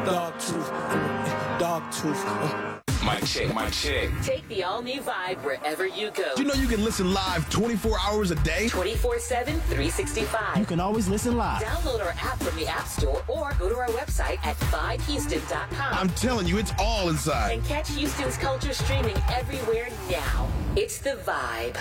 Dog tooth, dog tooth. Mic check, mic check. Take the all-new Vibe wherever you go. Do you know you can listen live 24 hours a day? 24/7, 365. You can always listen live. Download our app from the App Store or go to our website at vibehouston.com. I'm telling you, it's all inside. And catch Houston's culture streaming everywhere now. It's The Vibe.